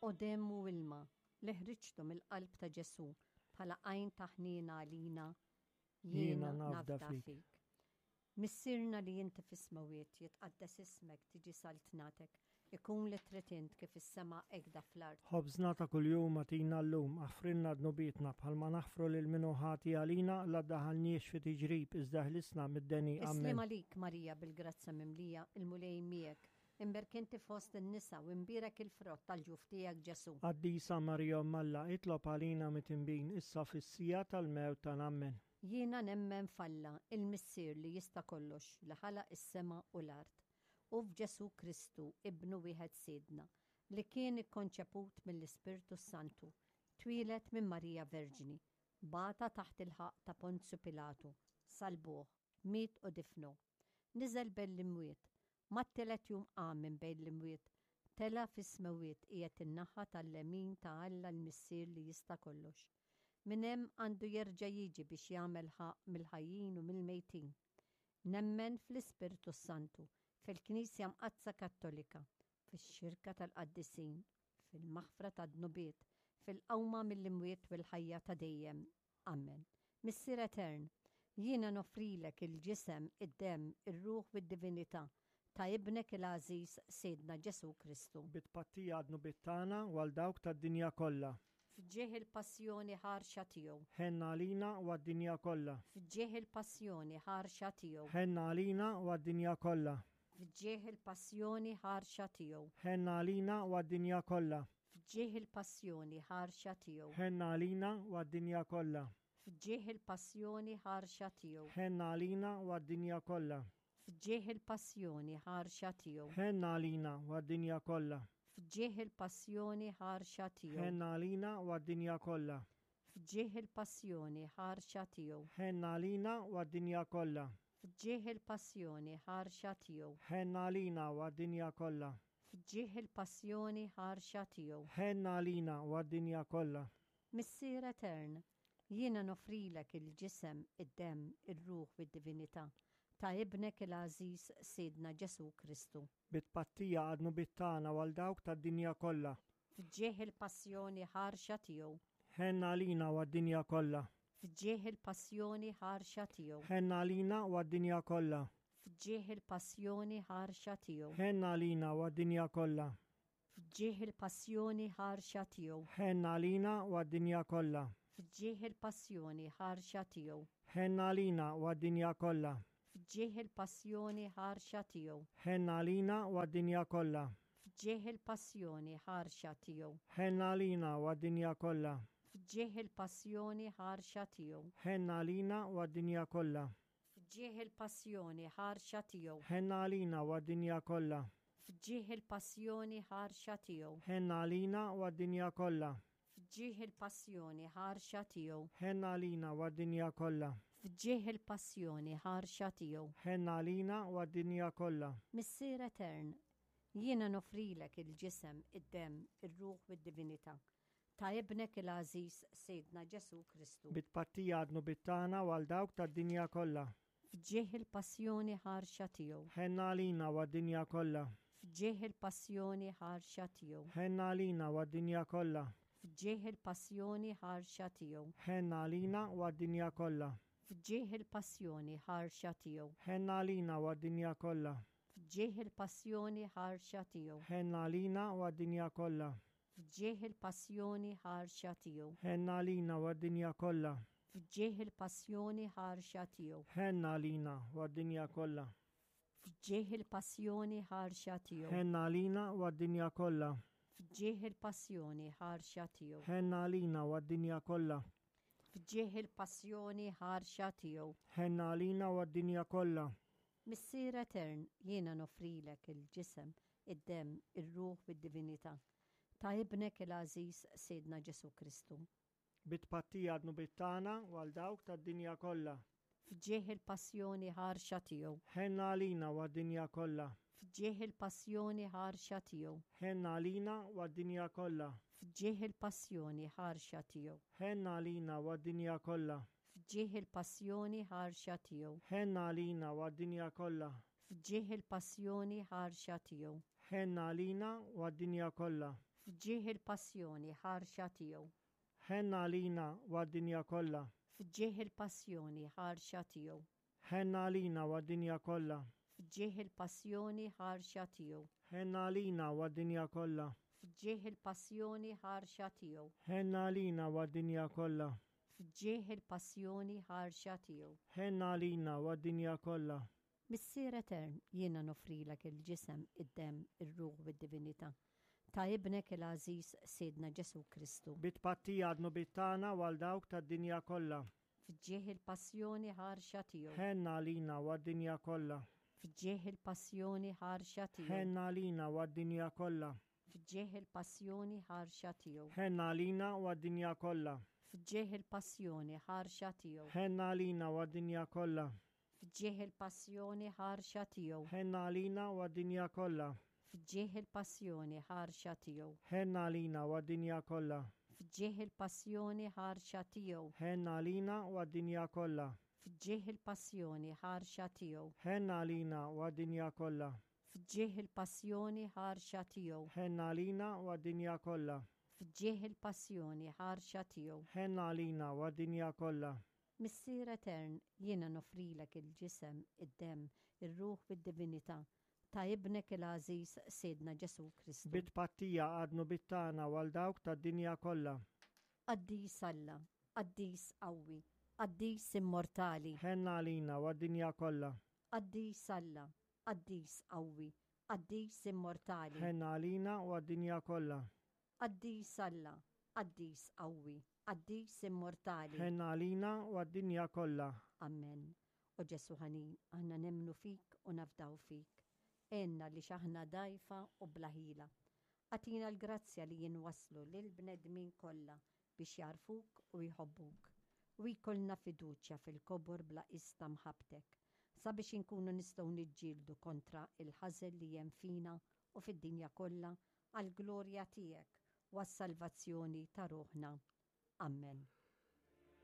qudem u ilma li ħriġtu mill-qalb ta' Ġesu bħala għajn taħnina għalina jiena nafda fik. Missirna li jinti fis-smawiet jitqaddes ismek tiġi saltnatek ikun li tritint kif is-sema egda fl-art. ħobżna ta' kuljum atina llum aħfrinna dnubietna bħalma naħfru lil minu ħati għalina la daħalniex fi tiġrib iżda ħlisna mid-deni amen. Islim għalik Marija bil-grazza mimlija il-mulej miegħek. Imberkinti fost in-nisa u imbirek il-frott tal-ġuf tiegħek Ġesu. Qaddisa Marija Malla itlob għalina mitimbin issa fis-sija tal-mewt tal-ammen. Jiena nemmen falla il-missier li jista' kollox li ħalaq is-sema u l-art. U f'Ġesu Kristu ibnu wieħed Sidna li kien ikkonċeput mill-Ispirtu Santu, twilet minn Marija Verġini, bata taħt il-ħaq ta' Ponzju Pilatu, salbuh, miet u difnu. Niżel bell-imwiet, ma t-telet jum minn bejn l-imwiet, tela fis-smawiet qiegħed in-naħa tal-lemin ta' Alla l-missier li jista' kollox. Min hemm għandu jerġa' jiġi biex jagħmel ħaq mill-ħajjin u mill-mejtin. Nemmen fl-Ispirtu Santu, fil-Knisja Mqazza Kattolika, fix-xirka tal-qaddisin, fil-maħfra tad-dnubiet, fil-qawma mill-imwiet u l-ħajja ta' dejjem. Amen. Missier Etern, jiena nofrilek il-ġisem, id-dem, ir-ruħ u d-divinità ta' ibnek il-għażiż Sedna Ġesu Kristu. Bitpattija dnubiet tagħna u għal dawk tad-dinja kollha. Fġieħ il-passjoni ħarxa tiegħu. Ħenna għalina u għad-dinja kollha. Fġieħ il-passjoni ħarxa tiegħu. Ħenna għalina u għad-dinja kollha. Fġieħ il-passjoni ħarxa tiegħu. Ħenna għalina u għad-dinja kollha. Fġieħ il-passjoni ħarxa tiegħu. Ħenna għalina u għad-dinja kollha. Fġieħ il-passjoni ħarxa tiegħu. Ħenna għalina u għad-dinja kollha. Fġieħ il-passjoni ħarxa tiegħu. Ħenna għalina u għad-dinja kollha. Fġieħ il-passjoni ħarxa tiegħu. Ħenna għalina u għad-dinja kollha. Fġieħ il-passjoni ħarxa tiegħu. Ħenna għalina u għad-dinja kollha. Fġieħ il-passjoni ħarxa tiegħu. Ħenna għalina u għad-dinja kollha. Fġieħ il-passjoni ħarxa tiegħu. Ħenna għalina u għad-dinja kollha. Missier Etern, jiena nofrilek il-ġisem, id-dem, ir-ruħ u d-divinità ta' ibnek il-għażiż Sedna Ġesu Kristu. Bitpattija għadnu bittana għal dawk tad-dinja kollha. Fġieħ il-passjoni ħarxa tiegħu. Ħenna għalina u għad-dinja kollha. Fġieħ il-passjoni ħarxa tiegħu. Ħenna għalina u għad-dinja kollha. Fġieħ il-passjoni ħarxa tiegħu. Ħenna għalina u għad-dinja kollha. Fġieħ il-passjoni ħarxa tiegħu. Ħenna għalina u għad-dinja kollha. Fġieħ il-passjoni ħarxa tiegħu. Ħenna għalina u għad-dinja kollha. Fġieħ il-passjoni ħarxa tiegħu. Ħenna għalina u għad-dinja kollha. Fġieħ il-passjoni ħarxa tiegħu. Ħenna għalina u għad-dinja kollha. Fġieħ il-passjoni ħarxa tiegħu. Ħenna għalina u għad-dinja kollha. Fġieħ il-passjoni ħarxa tiegħu. Ħenna għalina u għad-dinja kollha. Fġieħ il-passjoni ħarxa tiegħu. Ħenna għalina u għad-dinja kollha. Fġieħ il-passjoni ħarxa tiegħu. Ħenna għalina u għad-dinja kollha. Fġieħ il-passjoni ħarxa tiegħu. Ħenna għalina u għad-dinja kollha. Missier Etern, jiena nofrilek il-ġisem, id-dem, ir-ruħ u d-divinità ta' ibnek il-għażiż Sedna Ġesu Kristu. Bitpattija għadnu bittana u għal dawk tad-dinja kollha. Fġieħ il-passjoni ħarxa tiegħu. Ħenna għalina u għad-dinja kollha. Fġieħ il-passjoni ħarxa tiegħu. Ħenna għalina u għad-dinja kollha. Fġieħ il-passjoni ħarxa tiegħu. Ħenna għalina u għad-dinja kollha. Fġieħ il-passjoni ħarxa tiegħu. Ħenna għalina u għad-dinja kollha. Fġieħ il-passjoni ħarxa tiegħu. Ħenna għalina u għad-dinja kollha. Fġieħ il-passjoni ħarxa tiegħu. Ħenna għalina u għad-dinja kollha. Fġieħ il-passjoni ħarxa tiegħu. Ħenna għalina u għad-dinja kollha. Fġieħ il-passjoni ħarxa tiegħu. Ħenna għalina u għad-dinja kollha. Fġieħ il-passjoni ħarxa tiegħu. Ħenna għalina u għad-dinja kollha. Fġieħ il-passjoni ħarxa tiegħu. Ħenna għalina u għad-dinja kollha. Missier Etern, jiena nofrilek il-ġisem, id-dem, ir-ruħ u d-divinità ta' ibnek il-għażiż Sedna Ġesu Kristu. Bitpattija għadnu bittana u għal dawk tad-dinja kollha. Fġieħ il-passjoni ħarxa tiegħu. Ħenna għalina u għad-dinja kollha. Fġieħ il-passjoni ħarxa tiegħu. Ħenna għalina u għad-dinja kollha. Fġieħ il-passjoni ħarxa tiegħu. Ħenna għalina u għad-dinja kollha. Fġieħ il-passjoni ħarxa tiegħu. Ħenna għalina u għad-dinja kollha. Fġieħ il-passjoni ħarxa tiegħu. Ħenna għalina u għad-dinja kollha. fġieħ il-passjoni ħarxa tiegħu, ħenna għalina u għad-dinja kollha, fġieħ il-passjoni ħarxa tiegħu, ħenna għalina u għad-dinja kollha, fġieħ il-passjoni ħarxa tiegħu, ħenna għalina u għad-dinja kollha, fġieħ il-passjoni ħarxa tiegħu, ħenna għalina u għad-dinja kollha, fġieħ il-passjoni ħarxa tiegħu. ħenna għalina u għad-dinja kollha. Missier Etern, jiena nofrilek il-ġisem, id-dem, ir-ruħ u d-divinità ta' ibnek il-Aziz Sidna Ġesu Kristu. Bitpattija għadnu bittana u għal dawk tad-dinja kollha. Fġieħ il-passjoni ħarxa tiegħu, Ħenna għalina u għad-dinja kollha. fġieħ il-passjoni ħarxa tiegħu, Ħenna għalina u għad-dinja kollha. fġieħ il-passjoni ħarxa tiegħu, Ħenna għalina u għad-dinja kollha. fġieħ il-passjoni ħarxa tiegħu, Ħenna għalina u għad-dinja kollha. fġieħ il-passjoni ħarxa tiegħu, Ħenna għalina u għad-dinja kollha. fġieħ il-passjoni ħarxa tiegħu, Ħenna għalina u għad-dinja kollha. fġieħ il-passjoni ħarxa tiegħu, Ħenna għalina u għad-dinja kollha. fġieħ il-passjoni ħarxa tiegħu, Ħenna għalina u għad-dinja kollha. fġieħ il-passjoni ħarxa tiegħu, Ħenna għalina u għad-dinja kollha. fġieħ il-passjoni ħarxa tiegħu. Ħenna għalina u għad-dinja kollha. Missier Etern, jiena nofrilek il-ġisem, id-dem, ir-ruħ u d-divinità ta' ibnek il-Aziz Sidna Ġesu Kristu. Bitpattija għadnu bittana u għal dawk tad-dinja kollha. Qaddis Alla, qaddis qawwi, qaddis immortali, Ħenna għalina u għad-dinja kollha. qaddis Alla, qaddis qawwi, qaddis immortali, Ħenna għalina u għad-dinja kollha. qaddis Alla, qaddis qawwi, qaddis immortali. Ħenna għalina u għad-dinja kollha. Amen. U Ġesu ħanin, aħna nemnu fik u nafdaw fik. Enna li xaħna dajfa u blaħila. Għatina l-grazzja li jinwaslu lil-bnedmin kollha biex jarfuk u jħobbuk. U jkollna fiduċja fil-kobor bla ista mħabtek. Sabiex inkunu nistgħu niġġieldu kontra il-ħażel li hemm fina u fid-dinja kollha għall-glorja tiegħek u għas-salvazzjoni ta' ruħna. Amen.